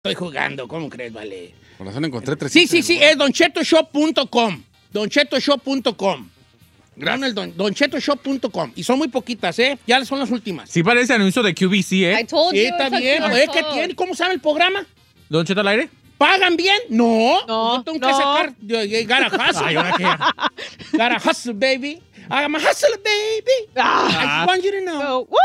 Estoy jugando, ¿cómo crees, vale? Por razón encontré 3. Sí, es donchetoshop.com. donchetoshop.com. Gracias. donchetoshop.com. Y son muy poquitas, ¿eh? Ya son las últimas. Sí parece anuncio de QVC, ¿eh? I told Sí, you. está it's a bien. QR ¿Es que code. tiene? ¿Cómo sabe el programa? ¿Don Cheto al aire? ¿Pagan bien? No. No, Yo tengo que no. sacar. Gotta hustle. Ay, ¿ahora qué? Gotta hustle, baby. I'm a hustler, baby. I want you to know. So, woo!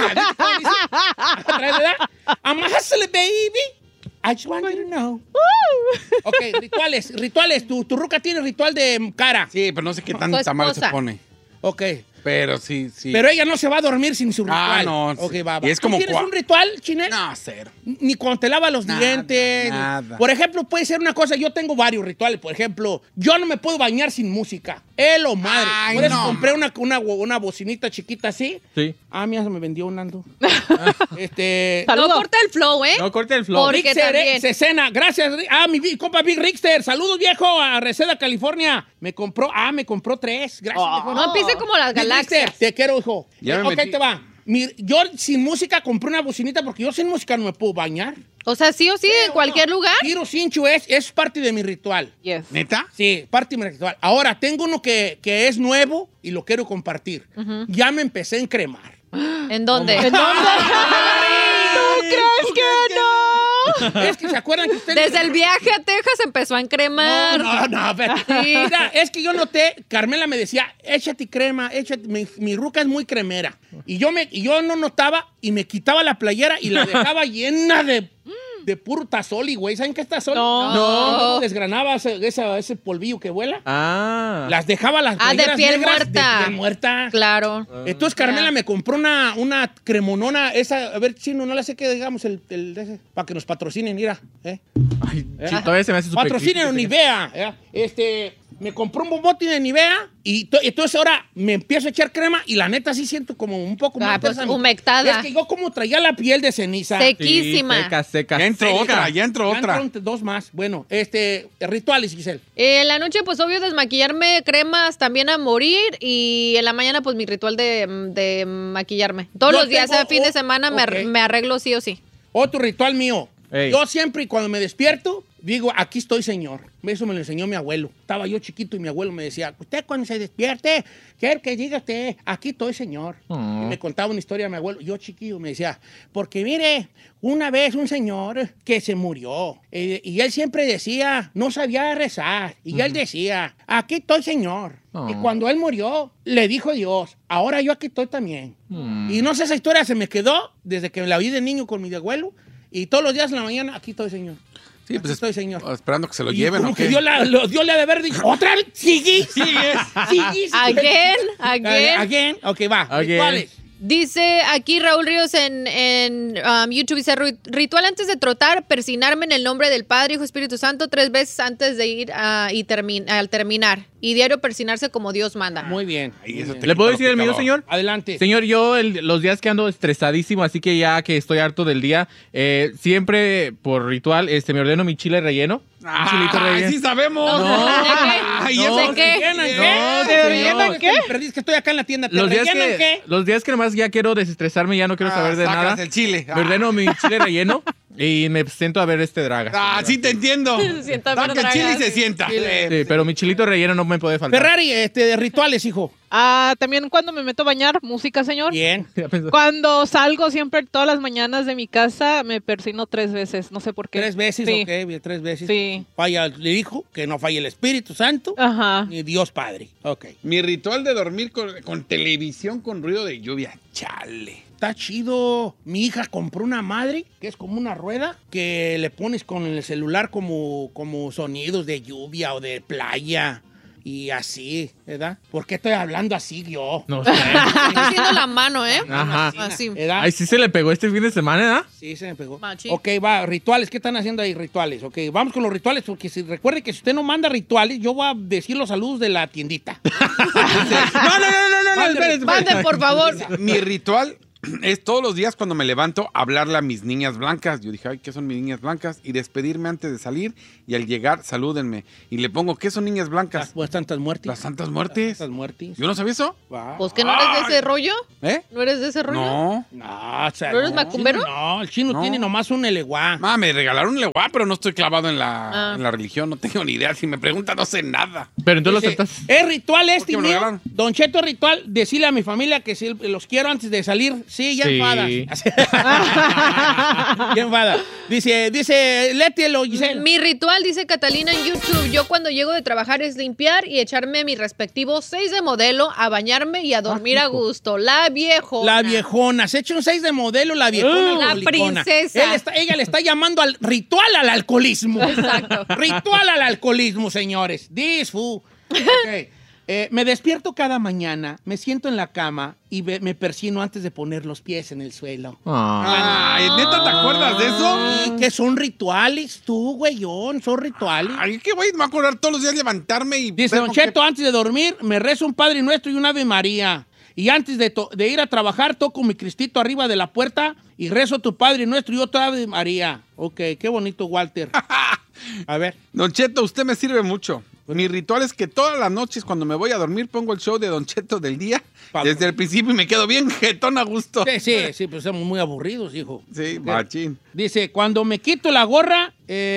¿Traes, verdad? I'm a hustler, baby. I just want you to know. Ok, rituales. Tu ruca tiene ritual de cara. Sí, pero no sé qué tan Tu mal se esposa. pone. Ok. Pero sí. Pero ella no se va a dormir sin su ritual. Ah, no. Ok, va. Y es como ¿Tú tienes un ritual, Chinel? No, cero. Ni cuando te lava los Nada, dientes. nada. Por ejemplo, puede ser una cosa. Yo tengo varios rituales. Por ejemplo, yo no me puedo bañar sin música. O madre. Ay, Por eso no. compré una bocinita chiquita así. Sí. Ah, mira, se me vendió un ando. No Saludos. corta el flow, ¿eh? No corte el flow. Porque Rixter, también. Cecena, gracias. Compa Big Rixter. Saludos, viejo, a Reseda, California. Me compró 3. Gracias, viejo. No empiece como las Big Rixter, galaxias. te quiero, hijo. Ya me Ok, metí. te va. Yo sin música compré una bocinita porque yo sin música no me puedo bañar. O sea, sí o sí, en cualquier lugar. Tiro cincho es parte de mi ritual. Yes. ¿Neta? Sí, parte de mi ritual. Ahora, tengo uno que es nuevo y lo quiero compartir. Ya me empecé a encremar. ¿En dónde? ¿En dónde? ¿Tú crees que no? Es que se acuerdan que ustedes... Desde el viaje a Texas empezó a encremar. No, espérate. Mira, es que yo noté, Carmela me decía, échate crema, mi ruca es muy cremera. Y yo no notaba y me quitaba la playera y la dejaba llena de puro tazoli, güey. ¿Saben qué es tazoli? No. Desgranaba ese polvillo que vuela. Ah. Las dejaba las Ah, de playeras piel negras muerta. de piel muerta. Claro. Entonces Carmela me compró una cremonona, esa, a ver, Chino, no la sé que digamos para que nos patrocinen, mira. Ay, sí, todavía se me hace súper Patrocinen creepy. Nivea. Me compró un bobote de Nivea y entonces ahora me empiezo a echar crema y la neta sí siento como un poco más pues, pesada. humectada. Es que yo como traía la piel de ceniza. Sequísima. Sí, seca. Ya entró otra. Ya entraron 2 más. Bueno, rituales, Giselle. En la noche, pues obvio, desmaquillarme, cremas también a morir. Y en la mañana, pues mi ritual de maquillarme. Todos Yo los días, tengo- a fin de semana, ok. me arreglo sí o sí. Otro ritual mío. Ey. Yo siempre cuando me despierto, digo, aquí estoy, señor. Eso me lo enseñó mi abuelo. Estaba yo chiquito y mi abuelo me decía, usted cuando se despierte, quiero que diga usted, aquí estoy, señor. Y me contaba una historia de mi abuelo. Yo chiquillo me decía, porque mire, una vez un señor que se murió y él siempre decía, no sabía rezar. Y él decía, aquí estoy, señor. Y cuando él murió, le dijo Dios, ahora yo aquí estoy también. Y no sé, esa historia se me quedó desde que la oí de niño con mi abuelo. Y todos los días en la mañana, aquí estoy, señor. Sí, Aquí pues estoy, señor. esperando que se lo Y lleven, como ¿o que qué? Dios le ha de haber dicho, ¿otra vez? ¿Sigue? Sigue. Again. Ok, va. Again. Rituales. Dice aquí Raúl Ríos en YouTube, dice, ritual antes de trotar, persinarme en el nombre del Padre, Hijo, Espíritu Santo 3 veces antes de ir al terminar. Y diario persinarse como Dios manda. Muy bien. Ay, eso te ¿Le puedo quita decir el lo mío, picado. señor? Adelante. Señor, yo los días que ando estresadísimo, así que ya que estoy harto del día, siempre por ritual me ordeno mi chile relleno. Un chilito relleno. sí sabemos! Ay, ¿De ¿de qué? rellenan No, qué? señor. ¿Rellenan qué? Perdí, es que estoy acá en la tienda. ¿Te rellenan qué? Los días que nomás ya quiero desestresarme, ya no quiero saber de sacas nada. el chile. Me ordeno mi chile relleno y me siento a ver Draga. Sí te entiendo. Se sienta a ver Saca el chile y dragas. se sienta. Sí, pero mi chilito relleno no me puede faltar. Ferrari, de rituales, hijo. También cuando me meto a bañar, música, señor. Bien. Ya pensó. Cuando salgo siempre todas las mañanas de mi casa, me persino 3 veces. No sé por qué. 3 veces, Sí. ok, bien, 3 veces. Sí. Falla el Hijo, que no falle el Espíritu Santo, Ajá. ni Dios Padre. Ok. Mi ritual de dormir con televisión con ruido de lluvia. Chale. Está chido. Mi hija compró una madre que es como una rueda que le pones con el celular como sonidos de lluvia o de playa y así, ¿verdad? ¿Por qué estoy hablando así yo? No sé. Está haciendo la mano, ¿eh? Ajá. Así. ¿Verdad? Ay, sí se le pegó este fin de semana, ¿eh? Sí, se me pegó. Machín. Ok, va, rituales. ¿Qué están haciendo ahí? Rituales. Ok, vamos con los rituales, porque recuerde que si usted no manda rituales, yo voy a decir los saludos de la tiendita. No, Mande, espérate. Mande, por favor. Mi ritual es todos los días cuando me levanto hablarle a mis niñas blancas. Yo dije, ay, ¿qué son mis niñas blancas? Y despedirme antes de salir y al llegar, salúdenme. Y le pongo, ¿qué son niñas blancas? Las santas muertes. Las santas muertes. Las muertes. ¿Yo no sabía eso? Wow. Pues que no eres de ese rollo. ¿Eh? ¿No eres de ese rollo? No. No, o sea, ¿No eres macumbero? No, el chino No. tiene nomás un eleguá. Me regalaron un leguá, pero no estoy clavado en la religión. No tengo ni idea. Si me preguntan, no sé nada. Pero entonces Dice, lo aceptas. ¿es ritual ¿Por este qué me lo mío? regalaron? Don Cheto, ¿es ritual decirle a mi familia que si los quiero antes de salir? Sí, ya Sí. enfadas. Ya enfada. Dice, lételo, Giselle. Mi ritual, dice Catalina en YouTube, yo cuando llego de trabajar es limpiar y echarme mi respectivo 6 de modelo, a bañarme y a dormir a gusto. La viejona. La viejona. Se echa un 6 de modelo, la viejona. La alcoholicona. princesa. Ella le está llamando al ritual al alcoholismo. Exacto. Ritual al alcoholismo, señores. Disfu. Ok. Me despierto cada mañana, me siento en la cama y me persino antes de poner los pies en el suelo. Ay, ¿neta te acuerdas de eso? Sí, que son rituales, tú, güeyón, son rituales. Ay, qué güey, me voy a acordar todos los días levantarme y... Dice ver Don con qué- Cheto, antes de dormir, me rezo un Padre Nuestro y un Ave María. Y antes de ir a trabajar, toco mi Cristito arriba de la puerta y rezo tu Padre Nuestro y otro Ave María. Ok, qué bonito, Walter. A ver. Don Cheto, usted me sirve mucho. Mi ritual es que todas las noches cuando me voy a dormir pongo el show de Don Cheto del día desde el principio y me quedo bien jetón a gusto. Sí, pues somos muy aburridos, hijo. Sí, machín. Dice, cuando me quito la gorra,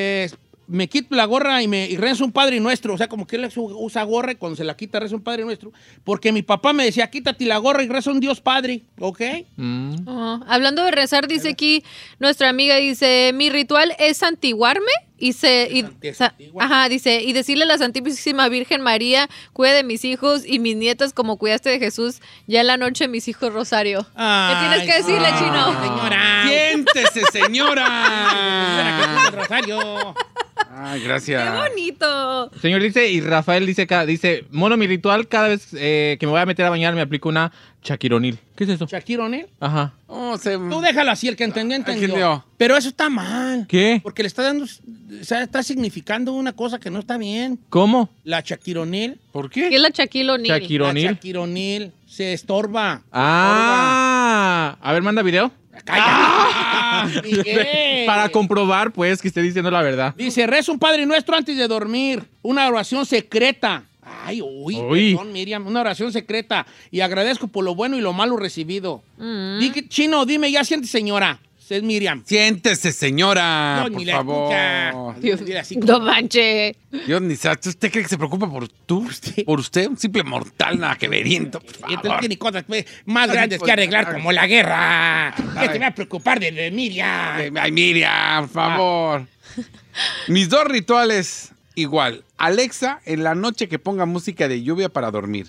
y rezo un Padre Nuestro. O sea, como que él usa gorra y cuando se la quita reza un Padre Nuestro. Porque mi papá me decía, quítate la gorra y reza un Dios Padre. ¿Ok? Hablando de rezar, dice aquí nuestra amiga, dice, mi ritual es santiguarme y dice, y decirle a la Santísima Virgen María, cuida de mis hijos y mis nietas como cuidaste de Jesús, ya en la noche mis hijos Rosario. ¿Qué tienes que decirle, Chino? Señora. ¡Siéntese, señora! Rosario. Ay, gracias. ¡Qué bonito! Señor dice, y Rafael dice, mono, mi ritual, cada vez que me voy a meter a bañar me aplico una chaquironil. ¿Qué es eso? Shakira O'Neal. Ajá. Oh, Tú déjalo así, el que entendió, entendió. Entendió. Pero eso está mal. ¿Qué? Porque le está dando, o sea, está significando una cosa que no está bien. ¿Cómo? La Shakira O'Neal. ¿Por ¿Qué qué? es la Shaquille O'Neal? Shakira La O'Neal. Shakira O'Neal se estorba. Ah. A ver, manda video. ¡Cállate! Miguel. Para comprobar, pues, que esté diciendo la verdad. Dice, reza un Padre Nuestro antes de dormir. Una oración secreta. Ay, Uy. perdón, Miriam. Una oración secreta. Y agradezco por lo bueno y lo malo recibido. Chino, dime ya, siente, señora. Es Miriam. Siéntese, señora, No, por ni la favor. escucha. Dile así como- No manche. Yo ni sé, ¿usted cree que se preocupa por por usted? Un simple mortal nada que veriento, por Y entonces favor. tiene cosas más grandes que arreglar, como la guerra. ¿Qué te va a preocupar de Miriam? Ay, Miriam, por favor. Mis dos rituales, igual. Alexa, en la noche que ponga música de lluvia para dormir.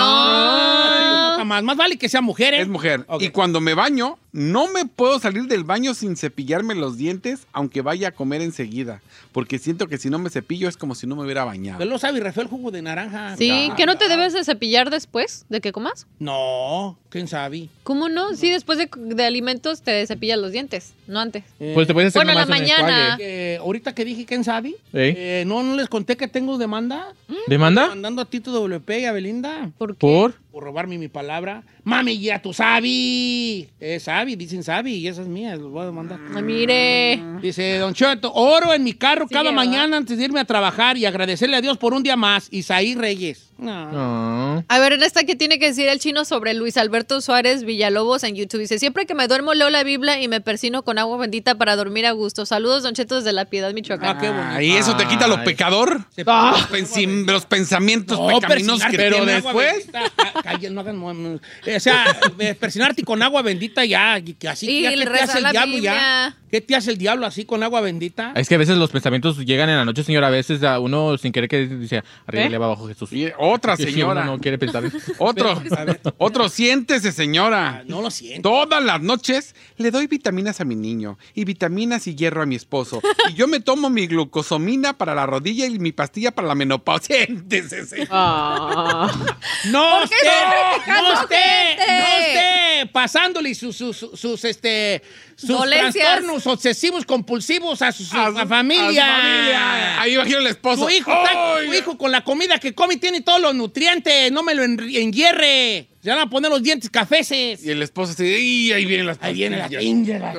Más vale que sea mujer, ¿eh? Es mujer. Ok. Y cuando me baño, no me puedo salir del baño sin cepillarme los dientes, aunque vaya a comer enseguida. Porque siento que si no me cepillo es como si no me hubiera bañado. ¿Usted lo sabe, Rafael, jugo de naranja? Sí, ¿que no te debes de cepillar después de que comas? No, ¿quién sabe? ¿Cómo no? Sí, después de alimentos te cepillas los dientes, no antes. Pues te puedes hacer Bueno, en la nomás un mañana. enjuague. Ahorita que dije, ¿quién sabe? ¿Eh? No les conté que tengo demanda. ¿Demanda? Mandando a Tito WP y a Belinda ¿Por qué? ¿Por? por robarme mi palabra. Mami, ya tú sabi. Sabi, dicen sabi, y esa es mía, los voy a demandar. Ay, mire. Dice Don Cheto, oro en mi carro Sí, cada ¿verdad? mañana antes de irme a trabajar y agradecerle a Dios por un día más. Isaí Reyes. No. No. A ver, en esta, ¿qué tiene que decir el chino sobre Luis Alberto Suárez Villalobos en YouTube? Dice, siempre que me duermo leo la Biblia y me persino con agua bendita para dormir a gusto. Saludos, Don Cheto, desde La Piedad, Michoacán. Ah, qué bonito. ¿Y eso te quita lo Ay. pecador? Se- Los pensamientos No, pecaminosos que persinarte tienes. con agua bendita. No hagan, o sea, persinarte con agua bendita ya, que así Sí, ya, ¿qué te rezar hace el la diablo Biblia. ya? ¿Qué te hace el diablo así con agua bendita? Es que a veces los pensamientos llegan en la noche, señora. A veces a uno sin querer que dice, arriba le va abajo Jesús. Y otra Y si señora. uno no quiere pensar. Otro, siéntese, señora. No lo siento. Todas las noches le doy vitaminas a mi niño y vitaminas y hierro a mi esposo. Y yo me tomo mi glucosomina para la rodilla y mi pastilla para la menopausia. Siéntese, señora. No ¿Por qué esté, siempre criticando no esté, gente? no esté pasándole sus Dolencias. trastornos obsesivos compulsivos a su familia. familia. Ahí imagino el esposo. Tu hijo con la comida que come tiene todos los nutrientes, no me lo enhierre. Se van a poner los dientes cafeces. Y el esposo así, ¡y ahí vienen las Ahí viene la pastillas! tinga.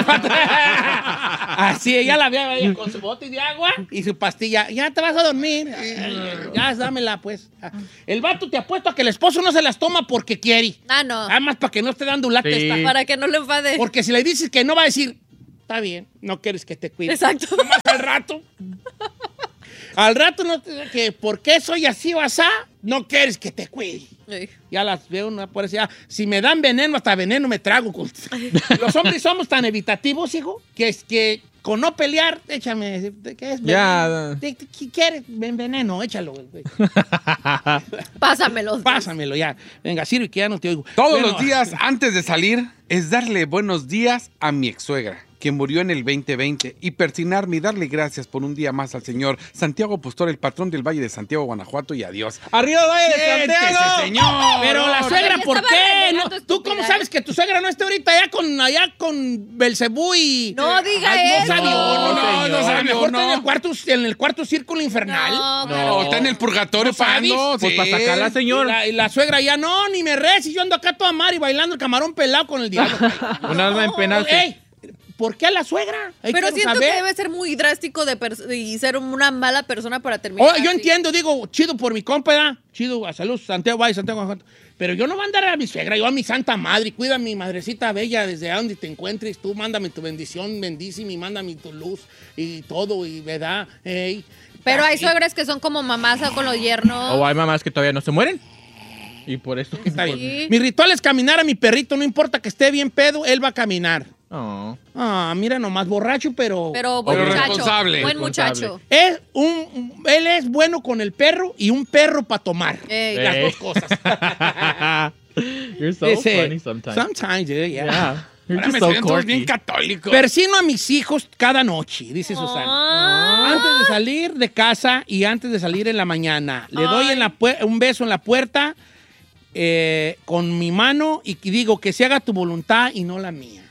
Así, ella la ve ella con su bote de agua y su pastilla. Ya te vas a dormir. Ya, dámela, pues. El vato te apuesto a que el esposo no se las toma porque quiere. Ah, no. Nada más para que no esté dando un late Sí. esta. Para que no le enfade. Porque si le dices que no, va a decir, está bien, no quieres que te cuide. Exacto. Nomás al rato. Al rato, no te, que ¿por qué soy así o asá? No quieres que te cuide. Ay. Ya las veo, no por eso ya. Si me dan veneno, hasta veneno me trago. Los hombres somos tan evitativos, hijo, que es que con no pelear, échame. ¿Qué es? Ya. ¿Qué quieres? Veneno, échalo. Güey. Pásamelo. Pásamelo ya. Venga, sirve que ya no te oigo. Todos Bueno, los días antes de salir es darle buenos días a mi ex-suegra, que murió en el 2020, y persignarme y darle gracias por un día más al señor Santiago Pastor, el patrón del Valle de Santiago, Guanajuato, y adiós. ¡Arriba, Valle de ¡Siéntese, Santiago! señor! Pero la suegra, Ella ¿por estaba qué? revelando No, ¿tú cómo estupidez. sabes que tu suegra no está ahorita allá con Belcebú y... No diga Ay, eso. No sabió, No, no señor. A lo mejor No. está en el cuarto círculo infernal. No, No, está en el purgatorio ¿No sabes? pagando. Pues sí. para sacarla, señor. Y la suegra ya, no, ni me reces, yo ando acá toda mar y bailando el camarón pelado con el diablo. Un alma en pena. Ey, ¿por qué a la suegra? Ahí Pero quiero siento saber. que debe ser muy drástico y ser una mala persona para terminar. Oh, yo así. entiendo, digo, chido por mi compa, ¿verdad? Chido, a salud, Santiago Valle, Santiago Guanajuato. Pero yo no voy a andar a mi suegra, yo a mi santa madre, cuida a mi madrecita bella desde donde te encuentres, tú mándame tu bendición, bendíceme y mándame tu luz y todo, y verdad, ey. Pero hay Así. suegras que son como mamás con los yernos. O hay mamás que todavía no se mueren. Y por eso. Está bien. Sí. Mi ritual es caminar a mi perrito, no importa que esté bien pedo, él va a caminar. Oh. Ah, mira, nomás borracho, pero Pero buen Pero muchacho. responsable. Buen Responsable. muchacho. él es bueno con el perro y un perro para tomar. Ey. Las Ey. dos cosas. You're so Dice, funny sometimes. Sometimes, yeah. Yeah. You're Ahora just me so salieron todos quirky. bien católicos. Persino a mis hijos cada noche, dice Susana. Ah. Antes de salir de casa y antes de salir en la mañana. Le doy un beso en la puerta con mi mano y digo que se haga tu voluntad y no la mía.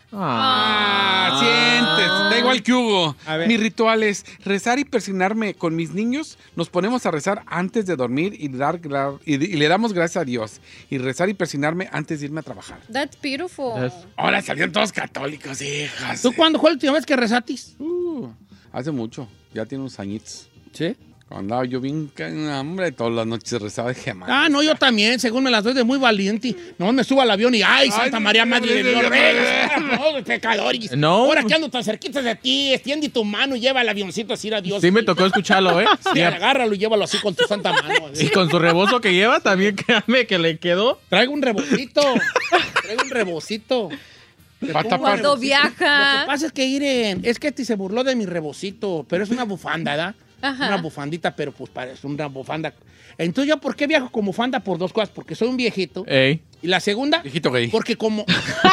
Siéntese, da igual que Hugo. A ver. Mi ritual es rezar y persignarme con mis niños. Nos ponemos a rezar antes de dormir y le damos gracias a Dios. Y rezar y persignarme antes de irme a trabajar. That's beautiful. That's- Ahora salieron todos católicos, hijas. ¿Tú cuándo fue la última vez que rezatis? Hace mucho, ya tiene unos añitos. Sí. Cuando andaba yo bien, hombre, todas las noches rezaba de gemar. Ah, no, yo también, según me las doy de muy valiente. No, me subo al avión y ¡ay, Santa María, Madre de Dios! ¡Venga, pecadores! No. Ahora que ando tan cerquita de ti, extiende tu mano y lleva el avioncito así a Dios. Sí me tocó escucharlo, ¿eh? Sí, Y, agárralo y llévalo así con tu santa mano. así. y con su rebozo que lleva también, créame que le quedó. Traigo un rebocito. Traigo un rebocito. Le Va a pongo tapar. un Cuando rebocito. viaja. Lo que pasa es que Iren, es que este se burló de mi rebocito, pero es una bufanda, ¿verdad? Ajá. Una bufandita, pero pues parece una bufanda. Entonces, ¿yo por qué viajo con bufanda? Por dos cosas. Porque soy un viejito. Ey. Y la segunda, Viejito gay. porque como...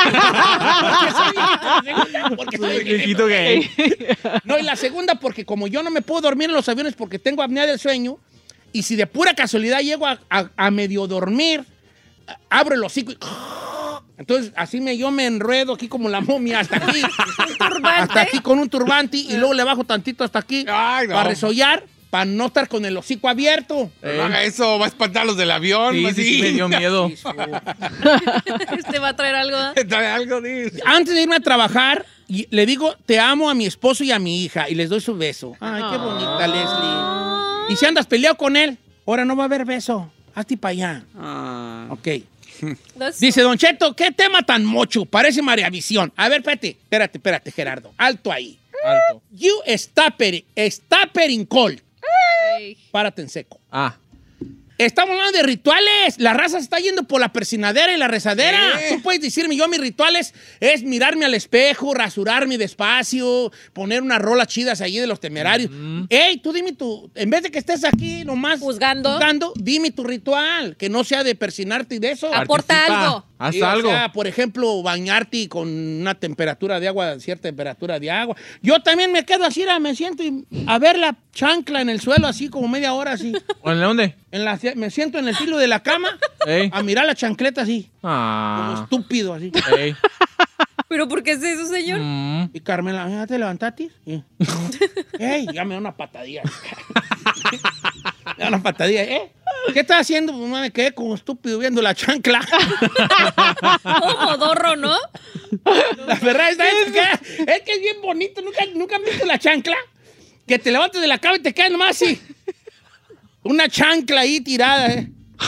porque soy Viejito gay. No, y la segunda, porque como yo no me puedo dormir en los aviones porque tengo apnea del sueño, y si de pura casualidad llego a medio dormir, abro el hocico y... Entonces, así yo me enredo aquí como la momia hasta aquí. Hasta aquí con un turbante y luego le bajo tantito hasta aquí Ay, no. para resollar, para no estar con el hocico abierto. No haga eso, va a espantar a los del avión. Sí, así. sí, me dio miedo. ¿Este va a traer algo? Trae algo, dice. Antes de irme a trabajar, le digo, te amo a mi esposo y a mi hija, y les doy su beso. Ay, qué bonita, Leslie. Y si andas peleado con él, ahora no va a haber beso. Hazte para allá. Ok. That's- Dice Don Cheto, ¿qué tema tan mocho? Parece Mareavisión. A ver, espérate, Gerardo. Alto ahí. Alto. You stappering cold. Ey. Párate en seco. Ah. Estamos hablando de rituales. La raza se está yendo por la persinadera y la rezadera. Sí. Tú puedes decirme, yo mis rituales es mirarme al espejo, rasurarme despacio, poner unas rolas chidas allí de los Temerarios. Ey, tú dime en vez de que estés aquí nomás Juzgando. dime tu ritual, que no sea de persinarte y de eso. Aporta Participa. algo. Haz Sí, o algo. sea, por ejemplo, bañarte con una temperatura de agua, cierta temperatura de agua. Yo también me quedo así, me siento a ver la chancla en el suelo así como media hora así. ¿O en dónde? Me siento en el filo de la cama Ey. a mirar la chancleta así, como Ah. estúpido así. Ey. ¿Pero por qué es eso, señor? Mm. Y Carmela, ¿ya te levantaste? Sí. Ey, ya me da una patadilla. Me da una patadilla, ¿eh? ¿Qué estás haciendo? Pues me quedé como estúpido viendo la chancla. Como dorro, ¿no? La verdad es que es bien bonito. ¿Nunca han visto la chancla? Que te levantas de la cama y te quedas nomás así. Una chancla ahí tirada,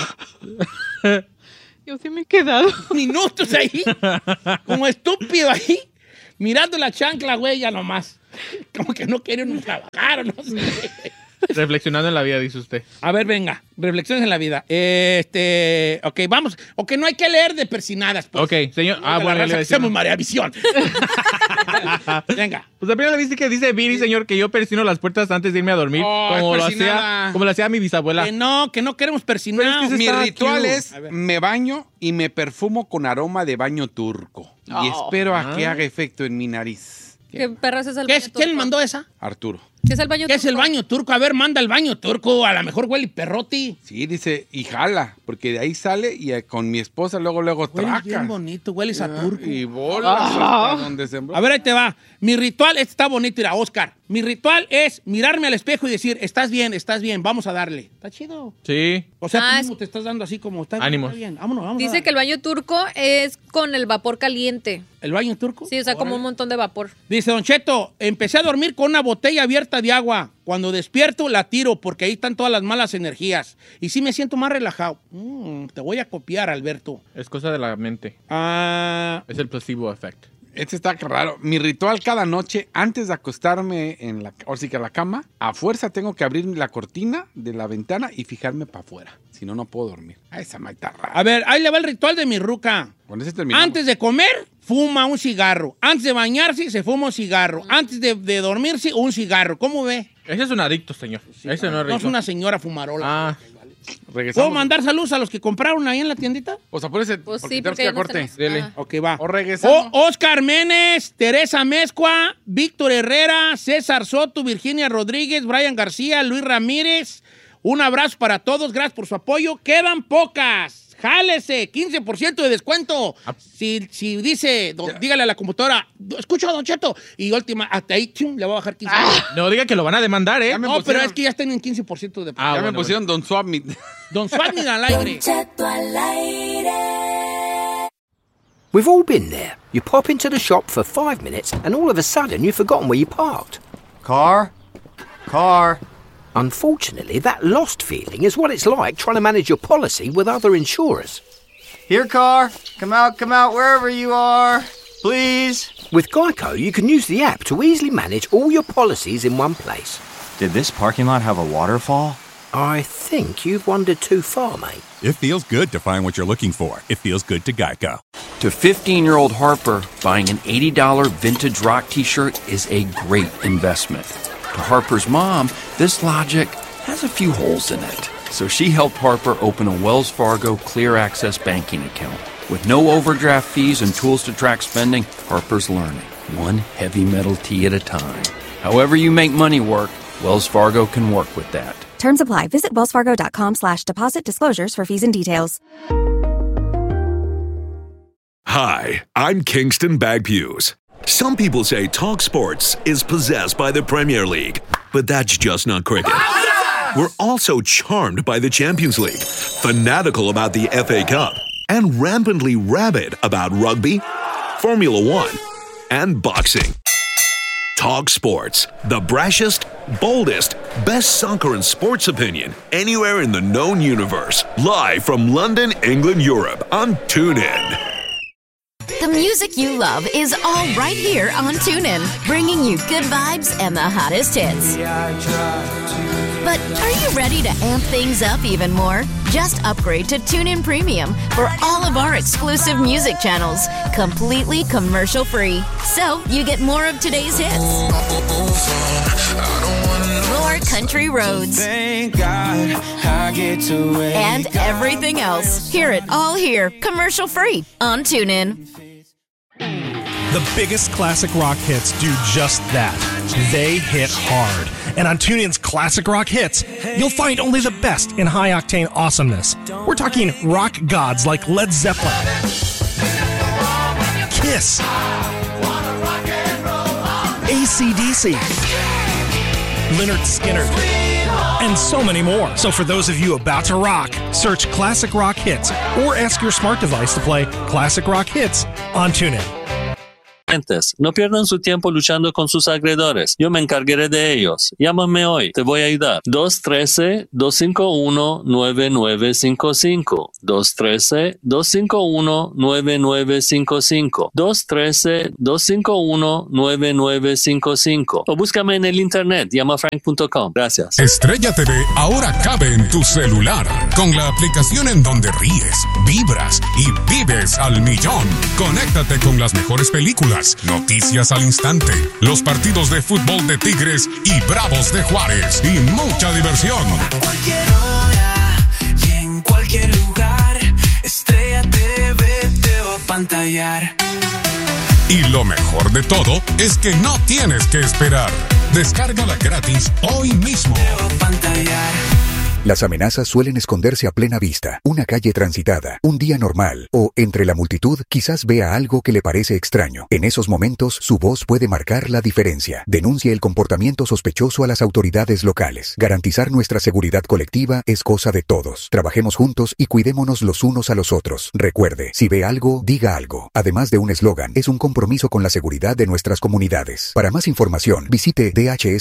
Yo sí me he quedado. Minutos ahí. Como estúpido ahí. Mirando la chancla, güey, ya nomás. Como que no quiere uno trabajar o no sé. Reflexionando en la vida, dice usted. A ver, venga. Reflexiones en la vida. Ok, vamos. Ok, no hay que leer de persinadas. Pues. Ok, señor. Bueno, ya le decimos. Hacemos María Visión. Venga. Pues apenas le viste que dice Viri, señor, que yo persino las puertas antes de irme a dormir. Como lo hacía mi bisabuela. Que no queremos persinar. Mi ritual es, me baño y me perfumo con aroma de baño turco. Y espero a que haga efecto en mi nariz. ¿Qué perras es el baño turco? ¿Quién mandó esa? Arturo. ¿Qué es el baño turco? ¿Qué es el baño turco? A ver, manda el baño turco. A lo mejor huele perroti. Sí, dice, y jala, porque de ahí sale y con mi esposa luego Huele traca. bien bonito, hueles a turco. Y bolas hasta donde se... A ver, ahí te va. Mi ritual, este está bonito, mira, Oscar. Mi ritual es mirarme al espejo y decir, estás bien, vamos a darle. Está chido. Sí. O sea, tú mismo te estás dando así como, ánimos. Está bien, vámonos. Dice que el baño turco es con el vapor caliente. ¿El baño turco? Sí, o sea, como un montón de vapor. Dice, Don Cheto, empecé a dormir con una botella abierta de agua. Cuando despierto, la tiro porque ahí están todas las malas energías. Y sí me siento más relajado. Te voy a copiar, Alberto. Es cosa de la mente. Es el placebo effect. Este está raro. Mi ritual cada noche, antes de acostarme en la cama, a fuerza tengo que abrir la cortina de la ventana y fijarme para afuera. Si no, no puedo dormir. Esa maita rara. A ver, ahí le va el ritual de mi ruca. Con ese terminamos. Antes de comer, fuma un cigarro. Antes de bañarse, se fuma un cigarro. Antes de dormirse, un cigarro. ¿Cómo ve? Ese es un adicto, señor. Ese no es rico. No es una señora fumarola. Regresamos. ¿Puedo mandar saludos a los que compraron ahí en la tiendita? O sea, por ese, Pues porque sí, tenemos porque que ir ya a no corte. tenemos. Dele. Ok, va. O regresamos. Oscar Menes, Teresa Mezcua, Víctor Herrera, César Soto, Virginia Rodríguez, Brian García, Luis Ramírez. Un abrazo para todos. Gracias por su apoyo. Quedan pocas. Jálese, 15% de descuento. Si dice, dígale a la computadora, escucha a Don Cheto. Y última, hasta ahí, le voy a bajar 15%. No diga que lo van a demandar, ¿eh? No, pero es que ya están en 15% de... Ya me pusieron Don Swapmit. Don Swapmit al aire. We've all been there. You pop into the shop for 5 minutes and all of a sudden you've forgotten where you parked. Car. Unfortunately, that lost feeling is what it's like trying to manage your policy with other insurers. Here, car. Come out, wherever you are. Please. With Geico, you can use the app to easily manage all your policies in one place. Did this parking lot have a waterfall? I think you've wandered too far, mate. It feels good to find what you're looking for. It feels good to Geico. To 15-year-old Harper, buying an $80 vintage rock t-shirt is a great investment. To Harper's mom, this logic has a few holes in it. So she helped Harper open a Wells Fargo Clear Access banking account. With no overdraft fees and tools to track spending, Harper's learning, one heavy metal tee at a time. However you make money work, Wells Fargo can work with that. Terms apply. Visit wellsfargo.com/deposit disclosures for fees and details. Hi, I'm Kingston Bagpuse. Some people say Talk Sports is possessed by the Premier League, but that's just not cricket. We're also charmed by the Champions League, fanatical about the FA Cup, and rampantly rabid about rugby, Formula One, and boxing. Talk Sports, the brashest, boldest, best soccer and sports opinion anywhere in the known universe. Live from London, England, Europe on TuneIn. The music you love is all right here on TuneIn, bringing you good vibes and the hottest hits. But are you ready to amp things up even more? Just upgrade to TuneIn Premium for all of our exclusive music channels, completely commercial-free. So you get more of today's hits, more country roads, thank God I get to and everything else. Hear it all here, commercial-free on TuneIn. The biggest classic rock hits do just that. They hit hard. And on TuneIn's Classic Rock Hits, you'll find only the best in high-octane awesomeness. We're talking rock gods like Led Zeppelin, Kiss, AC/DC, Lynyrd Skynyrd, and so many more. So for those of you about to rock, search Classic Rock Hits or ask your smart device to play Classic Rock Hits on TuneIn. No pierdan su tiempo luchando con sus acreedores. Yo me encargaré de ellos. Llámame hoy. Te voy a ayudar. 213-251-9955. 213-251-9955. 213-251-9955. O búscame en el internet. Llamafrank.com. Gracias. Estrella TV ahora cabe en tu celular. Con la aplicación en donde ríes, vibras y vives al millón. Conéctate con las mejores películas, noticias al instante, los partidos de fútbol de Tigres y Bravos de Juárez y mucha diversión. A cualquier hora y en cualquier lugar, Estrella TV te va a pantallar. Y lo mejor de todo es que no tienes que esperar. Descárgala gratis hoy mismo. Te va a pantallar. Las amenazas suelen esconderse a plena vista, una calle transitada, un día normal, o entre la multitud quizás vea algo que le parece extraño. En esos momentos, su voz puede marcar la diferencia. Denuncie el comportamiento sospechoso a las autoridades locales. Garantizar nuestra seguridad colectiva es cosa de todos. Trabajemos juntos y cuidémonos los unos a los otros. Recuerde, si ve algo, diga algo. Además de un eslogan, es un compromiso con la seguridad de nuestras comunidades. Para más información, visite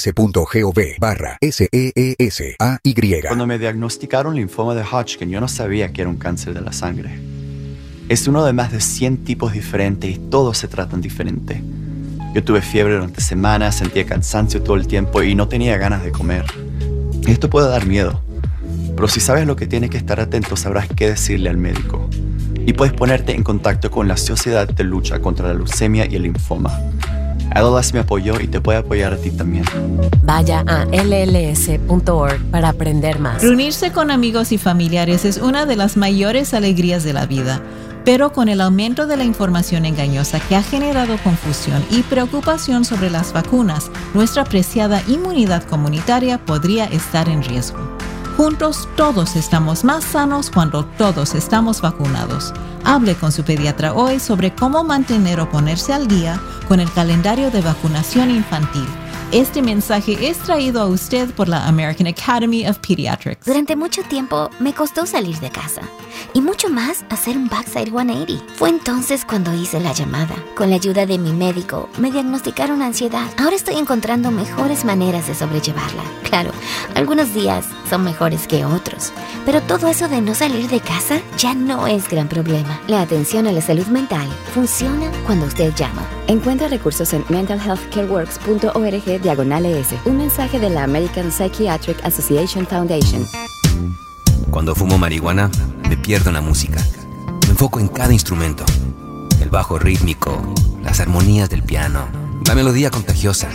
dhs.gov/SEESAY. Cuando me diagnosticaron linfoma de Hodgkin, yo no sabía que era un cáncer de la sangre. Es uno de más de 100 tipos diferentes y todos se tratan diferente. Yo tuve fiebre durante semanas, sentía cansancio todo el tiempo y no tenía ganas de comer. Esto puede dar miedo, pero si sabes lo que tienes que estar atento, sabrás qué decirle al médico. Y puedes ponerte en contacto con la Sociedad de Lucha contra la Leucemia y el Linfoma. LLS me apoyó y te puede apoyar a ti también. Vaya a lls.org para aprender más. Reunirse con amigos y familiares es una de las mayores alegrías de la vida, pero con el aumento de la información engañosa que ha generado confusión y preocupación sobre las vacunas, nuestra preciada inmunidad comunitaria podría estar en riesgo. Juntos todos estamos más sanos cuando todos estamos vacunados. Hable con su pediatra hoy sobre cómo mantener o ponerse al día con el calendario de vacunación infantil. Este mensaje es traído a usted por la American Academy of Pediatrics. Durante mucho tiempo me costó salir de casa y mucho más hacer un backside 180. Fue entonces cuando hice la llamada. Con la ayuda de mi médico me diagnosticaron ansiedad. Ahora estoy encontrando mejores maneras de sobrellevarla. Claro, algunos días son mejores que otros, pero todo eso de no salir de casa ya no es gran problema. La atención a la salud mental funciona cuando usted llama. Encuentra recursos en mentalhealthcareworks.org/ES. Un mensaje de la American Psychiatric Association Foundation. Cuando fumo marihuana, me pierdo en la música. Me enfoco en cada instrumento. El bajo rítmico, las armonías del piano, la melodía contagiosa.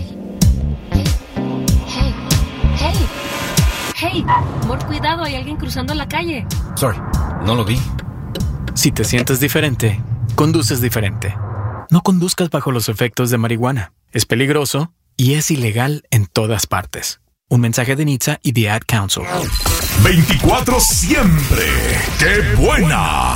¡Hey! Amor, cuidado, hay alguien cruzando la calle. Sorry, no lo vi. Si te sientes diferente, conduces diferente. No conduzcas bajo los efectos de marihuana. Es peligroso y es ilegal en todas partes. Un mensaje de NHTSA y The Ad Council. 24 siempre. ¡Qué buena!